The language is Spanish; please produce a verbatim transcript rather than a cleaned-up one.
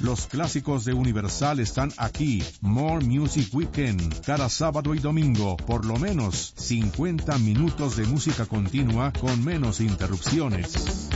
Los clásicos de Universal están aquí. More Music Weekend. Cada sábado y domingo, por lo menos cincuenta minutos de música continua con menos interrupciones.